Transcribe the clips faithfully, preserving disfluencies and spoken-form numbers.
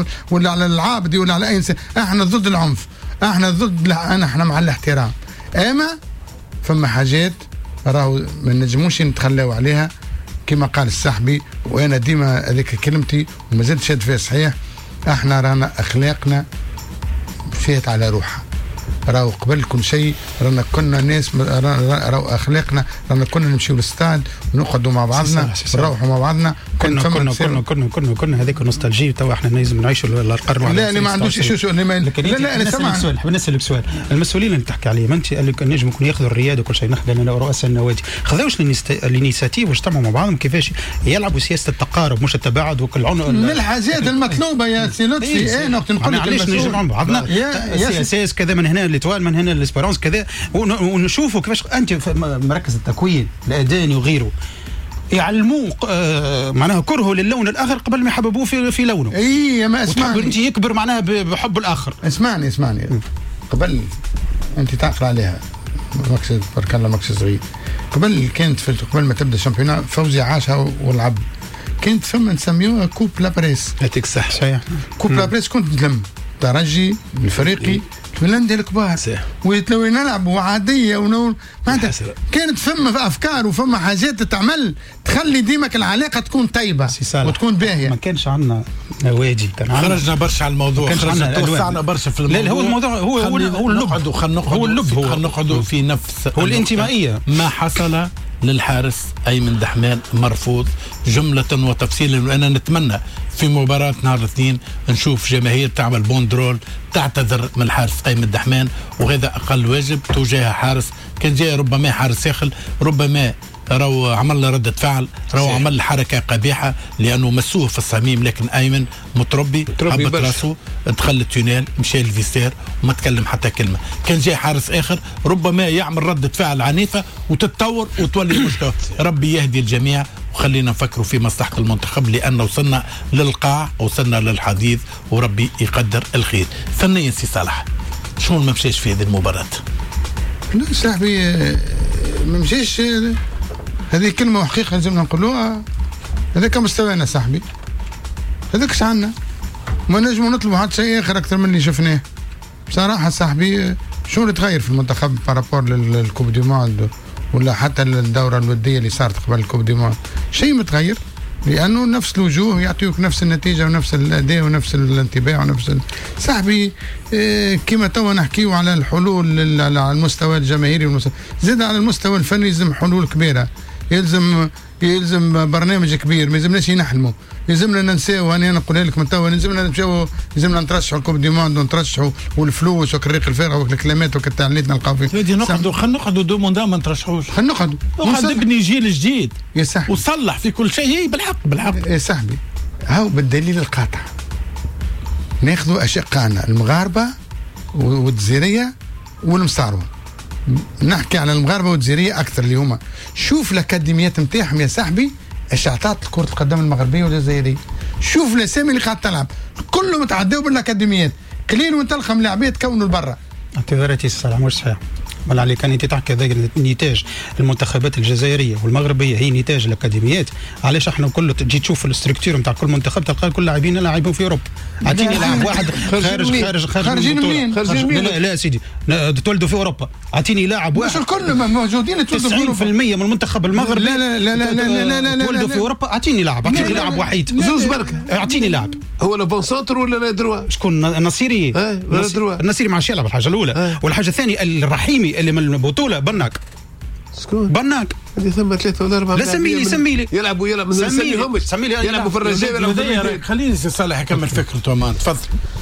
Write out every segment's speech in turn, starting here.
الانسان ولا على العابد ولا على اي انسان. احنا ضد العنف، احنا ضد لا احنا مع الاحترام. اما فما حاجات راهو ما نجموش نتخلاو عليها كما قال السحبي، وانا ديما هذيك كلمتي وما زلت شاد فيها صحيح. احنا رانا اخلاقنا فيت على روحها، راهو قبل كل شيء رانا كنا ناس راهو اخلاقنا رانا كنا نمشيو للستاد ونقعدوا مع بعضنا نروحوا مع بعضنا. كنا كنا كنا كنا كنا كنا هذيك النوستالجي توا احنا لازم نعيشوا القرن. لا اللي ما عندوش شو شو اللي ما لا لا انا سامع سؤال. حاب نسالك سؤال، المسؤولين اللي تحكي عليهم انت قال لك النجم يكون ياخذوا الرياده وكل شيء، نحن انا رؤساء النوادي خذوش الانيسياتيف واجتمعوا مع بعضهم كيفاش يلعبوا سياسه التقارب مش التباعد وكل عنق من الحاجات المطلوبه يا سي لطفي. ايه نقطه نقول لك علاش نجمعوا مع بعضنا سياسه كذا من هنا ليتوال من هنا لاسبيرونس كذا ونشوفوا كيفاش انت في مركز التكوين الاداني وغيره يعلموه آه معناها كرهه للون الاخر قبل ما يحببوه في في لونه. اي ما اسمعني انت يكبر معناها بحب الاخر. اسمعني اسمعني م. قبل انت تعقل عليها مكسد بارك الله مكسد صغير. قبل كانت في قبل ما تبدا الشامبيونات فوزي عاشها والعب كانت ثم نسميوها كوب لابريس. يعطيك الصحه. صحيح كوب لابريس كنت نلم ترجي الفريقي الفنلندي الكبار ولو نلعبوا عاديه ونقول كانت فما افكار وفما حاجات تتعمل تخلي ديمك العلاقه تكون طيبه وتكون باهيه. ما كانش عندنا نوادي، كان خرجنا برشا على الموضوع، خرجنا توسعنا برشا في الموضوع. لا هو الموضوع هو هو هو اللب هو اللب هو نقعدوا في نفس هو الانتمائيه. ما حصل للحارس أيمن دحمان مرفوض جملة وتفصيلا، وأنا نتمنى في مباراة نهار الاثنين نشوف جماهير تعمل بوندرول تعتذر من الحارس أيمن دحمان، وهذا أقل واجب تجاه حارس كان جاي ربما حارس ياخل، ربما راهو عمل ردة فعل، راهو عمل حركة قبيحة لأنه مسوه في الصميم، لكن أيمن متربي حبت راسه دخل التونيل مشى للفيستير وما تكلم حتى كلمة. كان جاي حارس آخر ربما يعمل ردة فعل عنيفة وتتطور وتولي مشكلة. ربي يهدي الجميع وخلينا نفكروا في مصلحة المنتخب لأن وصلنا للقاع وصلنا للحديث وربي يقدر الخير. ثانيا سي صالح شو ما مشيش في هذه المباراة؟ لا صاحبي ما مشيش، هذه كلمة وحقيقة لازمنا نقولوها. هذاك مستوانا صاحبي، هذاك شعنا ما نجموا نطلبوا حتى شيء آخر أكثر من اللي شفناه بصراحة صاحبي. شو اللي تغير في المنتخب بارابور للكوب دي موند ولا حتى الدورة الودية اللي صارت قبل الكوب دي موند؟ شيء متغير لأنه نفس الوجوه يعطيوك نفس النتيجة ونفس الأداء ونفس الانطباع ونفس ال... صاحبي إيه كما توا نحكيو على الحلول على المستوى الجماهيري والمستوى. زاد على المستوى الفني يلزم حلول كبيرة، يلزم يلزم برنامج كبير، ما يلزمناش نحلموا، يلزمنا ننساو. انا نقولها لك من توا يلزمنا نمشيو، يلزمنا نترشحوا الكوب دي موند ونترشحوا والفلوس وكالريق الفارغ وكالكلمات وكالتعليلات نلقاو فيه. هذه نقعدوا خلينا نقعدوا دو موندا ما نترشحوش، خلينا نقعدوا نقعد نبني جيل جديد يا صاحبي وصلح في كل شيء. هي بالحق بالحق يا صاحبي هاو بالدليل القاطع ناخذوا اشقائنا المغاربه والجزيريه والمصاروه. نحكي على المغاربه والجزيريه اكثر اللي هما شوف الاكاديميات نتاعهم يا صاحبي اش عطات كره القدم المغربيه والجزائريه. شوف الاسامي اللي قاعد تلعب كلهم تعداو بالاكاديميات، قليل وانت تلقى ملاعبيه تكونوا البرا. اعتذاراتي الصراحه مش صحيح ولا عليك. كان انت تحكي هذا نتاج المنتخبات الجزائريه والمغربيه هي نتاج الاكاديميات. علاش احنا كله تجي تشوف الاستركتور نتاع كل منتخب تلقى كل لاعبين لاعبين في اوروبا. اعطيني لاعب واحد خارج خارج خارج خارجين منين؟ خارجين منين؟ لا لا سيدي تولدوا في اوروبا. اعطيني لاعب واحد. مش الكل موجودين تولدوا في اوروبا. تسعين بالمئة من المنتخب المغربي لا لا لا لا لا لا لا لا تولدوا في اوروبا. اعطيني لاعب، اعطيني لاعب وحيد زوز برك. اعطيني لاعب. هو لا بون سونتر ولا لا دروا؟ شكون النصيري؟ النصيري ما عادش يلعب الحاجه الاولى، والحاجه الثانيه الرحيمي اللي من البطوله بناك. شكون؟ بناك. هذه ثم ثلاثة ولا أربعة. لا سمي لي سمي لي. يلعبوا يلعبوا سميهم سمي لي يلعبوا في الرجاء يلعبوا في الوداد. خليني سي صالح يكمل فكرته أمان. تفضل.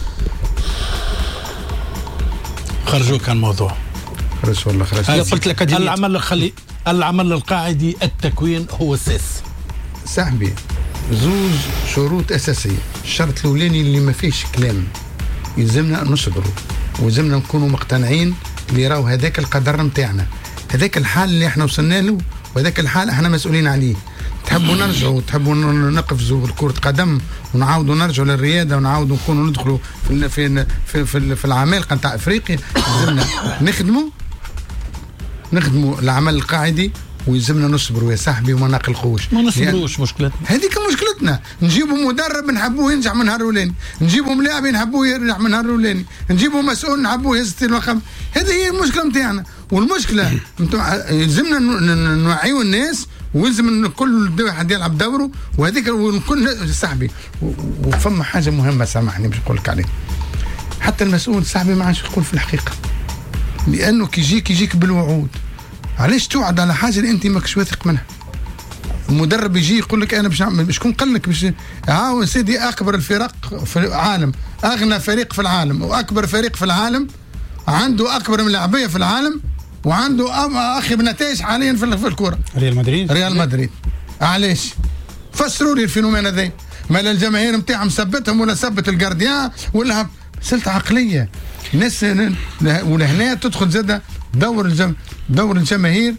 خرجوا كان موضوع. خرج والله خرج. قلت لك العمل الخلي العمل القاعدي التكوين هو الساس. صاحبي زوج شروط أساسية. الشرط الأولاني اللي ما فيش كلام يلزمنا نصبروا ويلزمنا نكونوا مقتنعين اللي راهو هذاك القدر نتاعنا، هذاك الحال اللي احنا وصلنا له وهذاك الحال احنا مسؤولين عليه. تحبوا نرجعوا تحبوا نقفزوا كرة قدم ونعاودوا نرجعوا للرياده ونعاودوا نكونوا ندخلوا في في في, في, في العمالقه نتاع افريقيا. لازمنا نخدموا نخدموا العمل القاعدي ويلزمنا نصبروا يا صاحبي وما نقلقوش. ما نصبروش يعني مشكلتنا. هذيك مشكلتنا. نجيبوا مدرب نحبوه ينجح من نهار اولاني، نجيبوا ملاعب نحبوه ينجح من نهار اولاني، نجيبوا مسؤول نحبوه يهز الرقم. هذه هي المشكله نتاعنا، والمشكله يلزمنا نوعيوا الناس، ويلزم كل واحد يلعب دوره، وهذيك والكل صاحبي. وفما حاجه مهمه سامحني باش نقول لك عليها. حتى المسؤول صاحبي ما عادش يقول في الحقيقه، لانه كي يجيك يجيك بالوعود. علاش توعد على حاجه اللي انت ماكش واثق منها؟ المدرب يجي يقول لك انا باش نعمل، شكون قال لك باش ها سيدي اكبر الفرق في العالم، اغنى فريق في العالم واكبر فريق في العالم، عنده اكبر ملاعبيه في العالم، وعنده اخي بنتائج حاليا في الكره. ريال مدريد ريال مدريد علاش؟ فسروا لي الفينومين هذا. ما الجماهير نتاعهم ثبتهم ولا ثبت الجارديان ولا سلت عقليه الناس. ولهنا تدخل زاده دور الجم دور الجماهير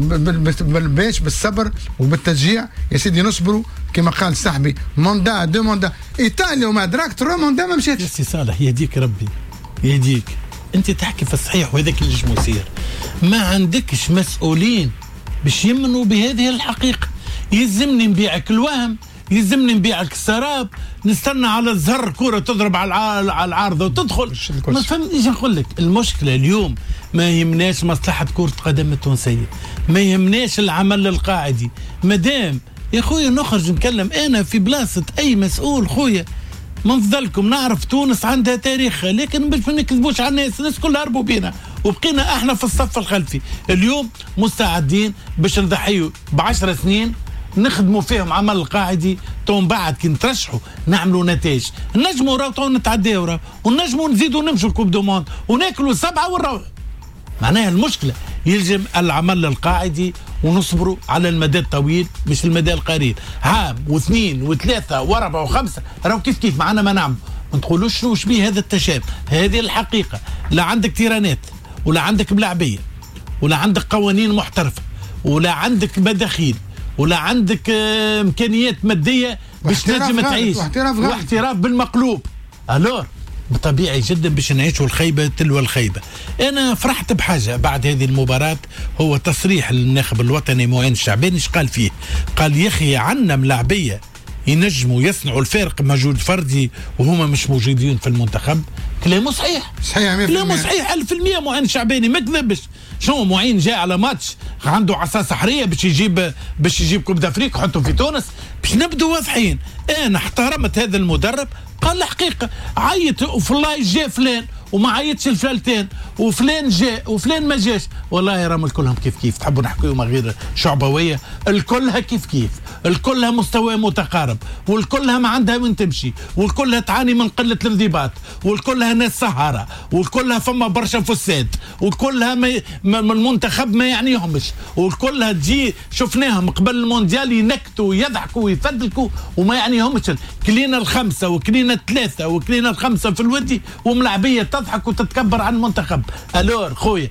باش بالصبر وبالتشجيع يا سيدي. نصبروا كما قال صاحبي، موندا دو موندا ايطاليا وما دراك ترى موندا ما مشاتش. يا سي صالح يهديك ربي يهديك، انت تحكي في الصحيح وهذاك اللي يجم يصير. ما عندكش مسؤولين باش يمنوا بهذه الحقيقه. يلزمني نبيعك الوهم، يلزمني نبيعك السراب، نستنى على الزهر كوره تضرب على على العارضه وتدخل. ما فهمتنيش نقول لك. المشكله اليوم ما يهمناش مصلحه كره القدم التونسيه، ما يهمناش العمل القاعدي. مادام يا خويا نخرج نتكلم انا في بلاصه اي مسؤول خويا، من فضلكم نعرف تونس عندها تاريخها، لكن باش ما نكذبوش على الناس، الناس كلها هربوا بينا وبقينا احنا في الصف الخلفي. اليوم مستعدين باش نضحيوا بعشر سنين نخدموا فيهم عمل قاعدي، تو من بعد كي نترشحوا نعملوا نتائج. نجموا راهو تو نتعداو راهو، ونجموا نزيدوا نمشوا الكوب دو موند وناكلوا سبعه ونروحوا. معناها المشكله يلزم العمل القاعدي ونصبروا على المدى الطويل مش المدى القريب. عام واثنين وثلاثه واربعه وخمسه راهو كيف كيف معنا ما نعمل. ما تقولوش شنو بيه هذا التشابه. هذه الحقيقه. لا عندك تيرانات ولا عندك ملاعبيه ولا عندك قوانين محترفه ولا عندك مداخيل ولا عندك امكانيات ماديه باش تنجم تعيش، واحتراف, واحتراف بالمقلوب. الور طبيعي جدا باش نعيشوا الخيبه تلو الخيبه. انا فرحت بحاجه بعد هذه المباراه، هو تصريح الناخب الوطني معين الشعباني. ايش قال فيه؟ قال يا اخي عندنا ملاعبيه ينجموا يصنعوا الفارق مجهود فردي وهما مش موجودين في المنتخب. كلامه صحيح صحيح كلامه صحيح ألف في المية. معين شعباني ما كذبش. شنو معين جاء على ماتش عنده عصا سحريه باش يجيب باش يجيب كوب دافريك حطه في تونس. باش نبدو واضحين. انا احترمت هذا المدرب، قال الحقيقه عيط وفي الله جاء فلان وما عيطش الفلالتين، وفلان جاء وفلان ما جاش. والله راهم الكلهم كيف كيف. تحبوا نحكيوا من غير شعبويه؟ الكلها كيف كيف، الكلها مستوى متقارب، والكلها ما عندها وين تمشي، والكلها تعاني من قله الانضباط، والكلها ناس سهره، والكلها فما برشا فساد، والكلها ما ما المنتخب ما يعنيهمش، والكلها تجي شفناهم قبل المونديال ينكتوا ويضحكوا ويفدلكوا وما يعنيهمش. كلينا الخمسه وكلينا الثلاثه وكلينا الخمسه في الودي وملاعبيه تضحك وتتكبر عن المنتخب. الور خويا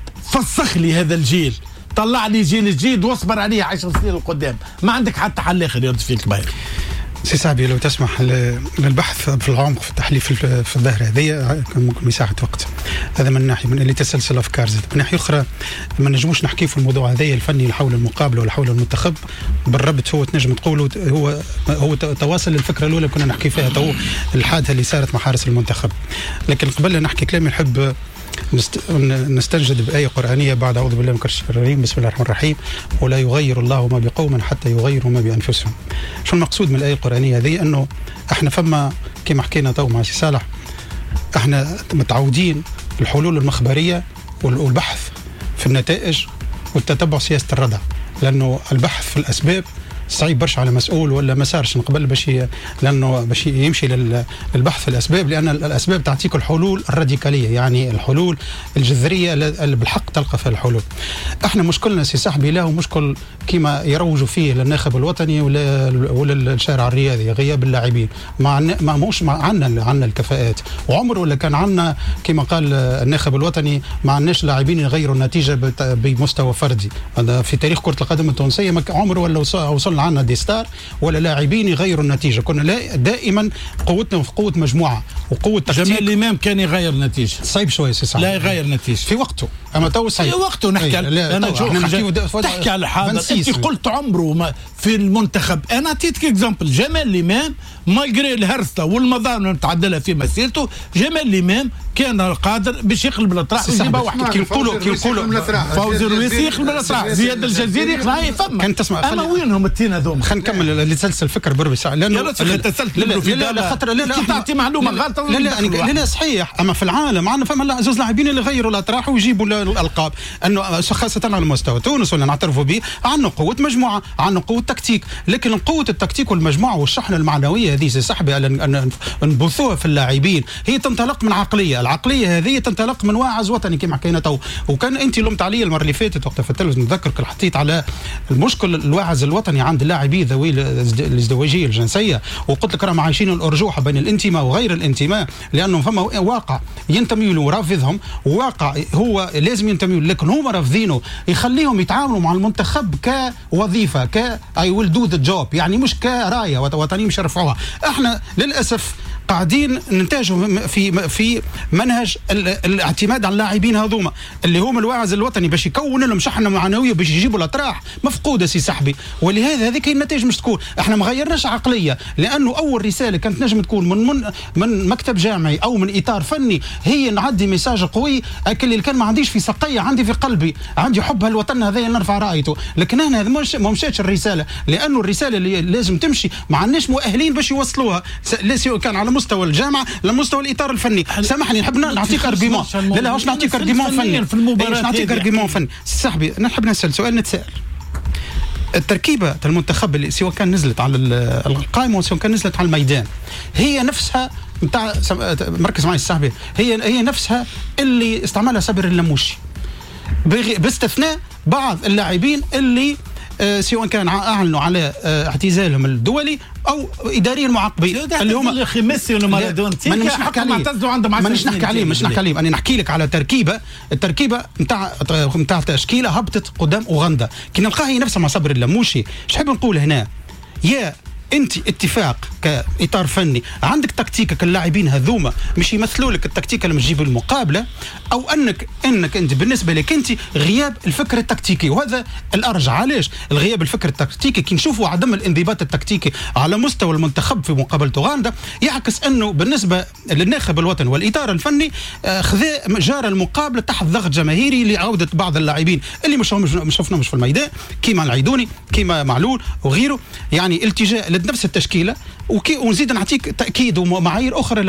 فسخ لي هذا الجيل، طلع لي جيل جديد واصبر عليه عشر سنين القدام. ما عندك حتى حل اخر يرد فيك باهي. سي صاحبي لو تسمح للبحث في العمق في التحليل في, في الظاهره هذه كان ممكن مساحه وقت. هذا من ناحيه، من اللي تسلسل افكار زاد. من ناحيه اخرى ما نجموش نحكي في الموضوع هذا الفني حول المقابله ولا حول المنتخب بالربط. هو تنجم تقولوا هو هو تواصل للفكره الاولى كنا نحكي فيها تو الحادثه اللي صارت مع حارس المنتخب. لكن قبل لا نحكي كلامي نحب نستنجد بآية قرآنية بعد أعوذ بالله من الشيطان الرجيم. بسم الله الرحمن الرحيم. ولا يغير الله ما بقوم حتى يغيروا ما بأنفسهم. شو المقصود من الآية القرآنية هذه؟ أنه احنا فما كما حكينا تو مع سي صالح، احنا متعودين الحلول المخبرية والبحث في النتائج والتتبع سياسة الردع، لأنه البحث في الأسباب صعيب برشا على مسؤول ولا ما صارش من قبل باش لانه باش يمشي للبحث في الاسباب، لان الاسباب تعطيك الحلول الراديكاليه، يعني الحلول الجذريه اللي بالحق تلقى فيها الحلول. احنا مشكلنا سي صاحبي له مشكل كما يروجوا فيه للناخب الوطني ولا ولا الشارع الرياضي، غياب اللاعبين. ما ما موش ما عندنا عندنا الكفاءات، وعمر ولا كان عندنا كما قال الناخب الوطني ما عندناش لاعبين يغيروا النتيجه بمستوى فردي. هذا في تاريخ كره القدم التونسيه ما عمر ولا وصلنا عندنا دي ستار ولا لاعبين يغيروا النتيجه. كنا لا دائما قوتنا في قوه مجموعه وقوه تكتيك. جمال الامام كان يغير نتيجه صعيب شويه سي لا يغير نتيجه في وقته، اما تو صعيب في وقته. نحكي انا شوف تحكي على حاضر. انت قلت عمره ما في المنتخب. انا اعطيتك اكزامبل جمال الامام مالغري الهرسه والمظالم اللي تعدلها في مسيرته، جمال الامام كان قادر باش يقلب الاطراف ويجيبها واحد. كي نقولوا كي نقولوا فوزي الرويسي يقلب الاطراف، زياد الجزيري يقلب. فما كان تسمع اما وينهم التين هذوما؟ خلينا نكمل اللي تسلسل الفكر بربع ساعه لانه يا رجل تسلسل لا لا لا خاطر لا لا تعطي معلومه غلطه. لا لا لا لا صحيح. اما في العالم عندنا فما زوج لاعبين اللي غيروا الاطراح ويجيبوا الالقاب، انه خاصه على مستوى تونس ولا نعترفوا به عندنا قوه مجموعه، عندنا قوه تكتيك، لكن قوه التكتيك والمجموعه والشحنه المعنويه هذه سحبه ان نبثوها في اللاعبين هي تنطلق من عقليه، العقليه هذه تنطلق من واعظ وطني كما حكينا تو. وكان انت لمت علي المره اللي فاتت وقت في التلفزيون نتذكرك حطيت على المشكل الواعظ الوطني عند اللاعبين ذوي الازدواجيه الجنسيه، وقلت لك راهم عايشين الارجوحه بين الانتماء وغير الانتماء، لانه فما واقع ينتمي له ورافضهم، وواقع هو لازم ينتمي له لكن هم رافضينه، يخليهم يتعاملوا مع المنتخب كوظيفه ك اي ويل دو ذا جوب، يعني مش كرايه وطنيه مش يرفعوها. احنا للاسف قاعدين ننتاجوا في في منهج الاعتماد على اللاعبين هذوما اللي هم الواعظ الوطني باش يكون لهم شحنه معنويه باش يجيبوا الاطراح مفقوده سي سحبي. ولهذا هذيك النتائج مش تكون. احنا ما غيرناش عقليه، لانه اول رساله كانت نجم تكون من من من مكتب جامعي او من اطار فني هي نعدي ميساج قوي اللي كان ما عنديش في سقيه، عندي في قلبي، عندي حب هالوطن هذا نرفع رايته. لكن هنا مش ما مشاتش الرساله، لانه الرساله اللي لازم تمشي ما عندناش مؤهلين باش يوصلوها، كان على مستوى الجامعه لمستوى الاطار الفني. سامحني نحب نعطيك ارجيمون. لا لا واش نعطيك ارجيمون فني في المباراه، نعطيك ارجيمون فني صاحبي. نحب نسال سؤال نتساءل. التركيبه المنتخب اللي سواء كان نزلت على القائمه وسواء كان نزلت على الميدان هي نفسها نتاع مركز معي صاحبي، هي هي نفسها اللي استعملها صابر اللموشي باستثناء بعض اللاعبين اللي آه سواء كان اعلنوا على آه اعتزالهم الدولي او اداريا معاقبين اللي هم الاخي ميسي ومارادونا. ما نحكي عليه ما نحكي عليه مش نحكي عليه انا نحكي لك على تركيبه التركيبه نتاع نتاع تشكيله هبطت قدام اوغندا كي نلقاها هي نفسها مع صبر اللموشي. ايش حاب نقول هنا؟ يا انت اتفاق كاطار فني عندك تكتيكك اللاعبين هذوما مش يمثلوا لك التكتيك اللي تجيب المقابله، او انك انك انت بالنسبه لك انت غياب الفكر التكتيكي، وهذا الارجح. علاش الغياب الفكر التكتيكي؟ كي نشوفوا عدم الانضباط التكتيكي على مستوى المنتخب في مقابله اوغندا يعكس انه بالنسبه للناخب الوطني والاطار الفني خذا جار المقابله تحت ضغط جماهيري لعوده بعض اللاعبين اللي مش مش شفناهمش في الميدان كيما العيدوني كيما معلول وغيره، يعني التجاء لنفس التشكيله. وكي ونزيد نعطيك تاكيد ومعايير اخرى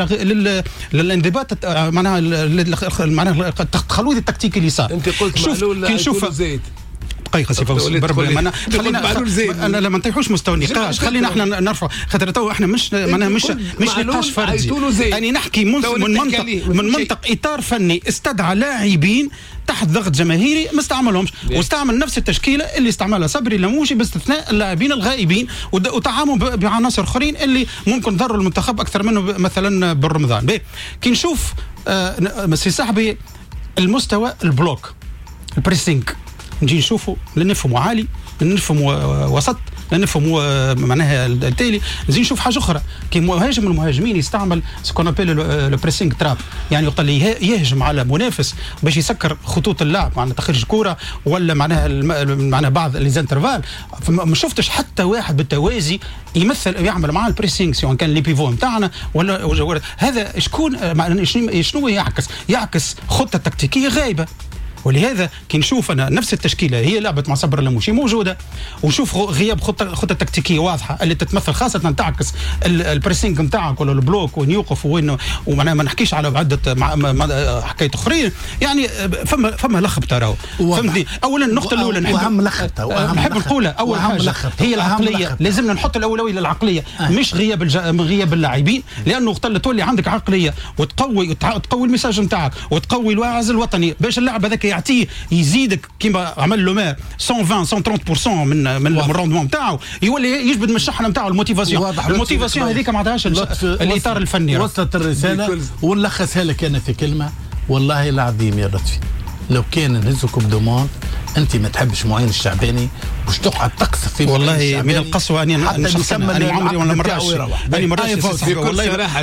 للانضباط معناها معناها التخلوي التكتيكي اللي صار. انت قلت معلول كي نشوف زيد دقيقه سي فوزي بربي خلينا انا لما نطيحوش مستوى النقاش خلينا احنا نرفع خاطر تو احنا مش معناها مش مش نقاش فردي. انا نحكي من منطق من منطق اطار فني استدعى لاعبين تحت ضغط جماهيري ما استعملهمش واستعمل نفس التشكيله اللي استعملها صبري اللموشي باستثناء اللاعبين الغائبين وتعامل بعناصر اخرين اللي ممكن ضروا المنتخب اكثر منه مثلا بالرمضان. كي نشوف آه سي صاحبي المستوى البلوك البريسينغ نجي نشوفوا لا نفهموا عالي لا نفهموا وسط لا نفهموا معناها التالي نزيد نشوف حاجه اخرى كي مهاجم من المهاجمين يستعمل سكون ابيل لو بريسينغ تراب، يعني يقول لي يهجم على منافس باش يسكر خطوط اللعب معناها تخرج الكره ولا معناها معناها بعض لي زانترفال. ما شفتش حتى واحد بالتوازي يمثل يعمل معاه البريسينغ سواء كان لي بيفو نتاعنا ولا هذا شكون شنو يعكس؟ يعكس خطه تكتيكيه غايبه. ولهذا كي نشوف انا نفس التشكيله هي لعبت مع صبر اللموشي موجوده ونشوف غياب خطه خطه تكتيكيه واضحه اللي تتمثل خاصه تعكس البريسينغ نتاعك ولا البلوك وين يوقف وين ومعناها ما نحكيش على عده حكايه اخرين يعني فما فما لخبطه تراو فهمتني. اولا النقطه الاولى نحب لخبطه نحب نقولها اول حاجه هي العقليه لازمنا نحط الاولويه للعقليه آه. مش غياب الج... غياب اللاعبين لانه وقت اللي تولي عندك عقليه وتقوي تقوي الميساج نتاعك وتقوي الواعظ الوطني باش اللاعب هذاك يعطيه يزيدك كيما عمل له ما مية وعشرين مية وثلاثين بالمئة من من الروندمون نتاعو يولي يجبد من الشحنه نتاعو الموتيفاسيون الموتيفاسيون هذيك ما عندهاش الاطار الفني. وصلت الرساله ونلخصها لك انا في كلمه والله العظيم يا لطفي لو كان نهزوا كوب دو موند انت ما تحبش معين الشعباني باش تقعد تقصف في والله من القسوه اني نسمى انا عمري ولا مره انا مره والله لا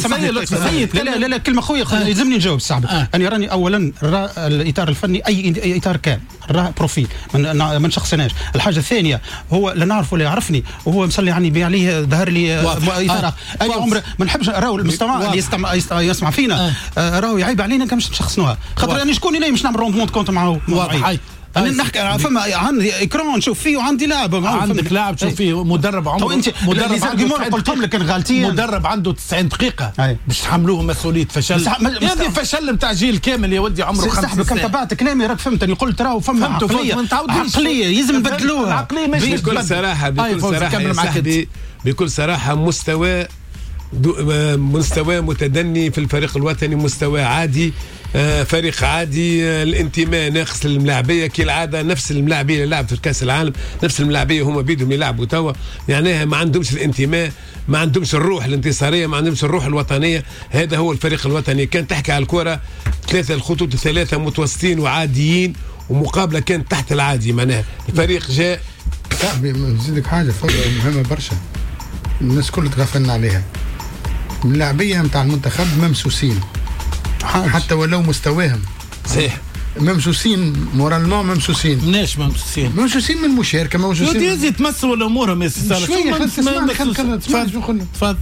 لا لا لا كلمه خويا يلزمني نجاوب صاحبي. انا راني اولا الاطار الفني اي اطار كان راه بروفيل ما نشخصناش. الحاجه الثانيه هو لا نعرف ولا يعرفني وهو مصلي عني بي عليه ظهر لي اطار. انا عمري ما نحبش راهو المستمع اللي يستمع يسمع فينا راهو يعيب علينا كان مش نشخصنوها خاطر انا شكون انا مش نعمل روند كونت معاه. واضح. انا نحكي فما عندي اكران نشوف فيه وعندي لاعب عندك لاعب تشوف فيه مدرب عمره انت مدرب قلت لك غالطين مدرب عنده تسعين دقيقه باش تحملوه مسؤوليه فشل. هذه فشل نتاع جيل كامل يا ودي عمره خمس سنين. كم تبعت كلامي راك فهمتني قلت راهو فما عقليه عقليه لازم نبدلوها. عقليه مش بكل صراحه بكل صراحه يا صاحبي بكل صراحه مستوى مستوى متدني في الفريق الوطني مستوى عادي. آه فريق عادي. آه الانتماء ناقص الملاعبيه كالعاده نفس الملاعبيه اللي لعبوا في كاس العالم نفس الملاعبيه هما بيدهم يلعبوا توا يعني ما عندهمش الانتماء ما عندهمش الروح الانتصاريه ما عندهمش الروح الوطنيه. هذا هو الفريق الوطني. كان تحكي على الكره ثلاثه الخطوط الثلاثه متوسطين وعاديين ومقابله كانت تحت العادي معناها الفريق جاء. نزيدك حاجه مهمه برشا الناس كلها تغفلنا عليها. اللاعبيه نتاع المنتخب ممسوسين حتى ولو مستواهم صحيح ممسوسين مورالمون ممسوسين. مناش ممسوسين ممسوسين من المشاركه ممسوسين يودي تمسوا الامور. شويه خلينا تفضل تفضل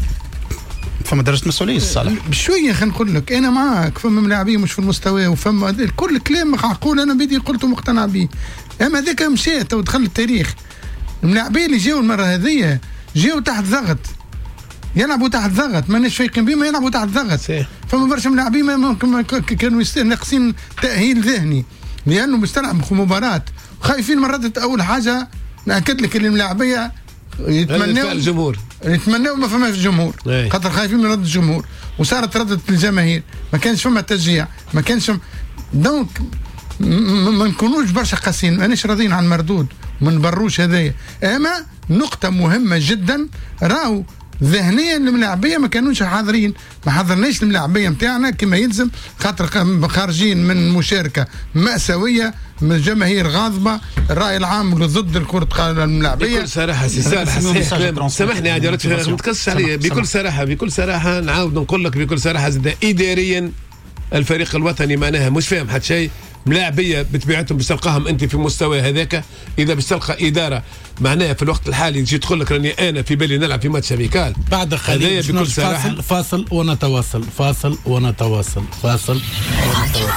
فما درجه مسؤوليه الصالح بشويه. خلينا نقول لك انا معاك فما ملاعبين مش في المستوى وفما كل كلام معقول انا بدي قلته مقتنع به. اما هذاك مشات ودخل التاريخ. الملاعبين اللي جاوا المره هذه جاوا تحت ضغط يلعبوا تحت ضغط ماناش فايقين بهم يلعبوا تحت ضغط. فما برشا ملاعبين ممكن كانوا ناقصين تاهيل ذهني لانه باش تلعب في مباراه خايفين مرات. اول حاجه ناكد لك الملاعبيه يتمنوا الجمهور يتمنوا ما فماش جمهور خاطر خايفين من رد الجمهور وصارت ردة الجماهير ما كانش فما تشجيع ما كانش دونك ما نكونوش برشا قاسيين ماناش راضيين عن المردود ما نبروش هذايا. اما نقطه مهمه جدا راهو ذهنيا الملاعبيه ما كانوش حاضرين ما حضرناش الملاعبيه نتاعنا كما يلزم خاطر خارجين من مشاركه مأساويه من الجماهير غاضبه الراي العام ضد الكره الملاعبيه. بكل صراحه سي صالح سامحني عادي ما تقصش عليا. بكل صراحه بكل صراحه نعاود نقول لك بكل صراحه زاد اداريا الفريق الوطني معناها مش فاهم حتى شيء. ملاعبيه بطبيعتهم باش تلقاهم انت في مستوى هذاك. اذا باش تلقى اداره معناها في الوقت الحالي تجي تقول لك راني انا في بالي نلعب في ماتش اميكال بعد خليل بكل فاصل فاصل ونتواصل فاصل ونتواصل فاصل ونتواصل.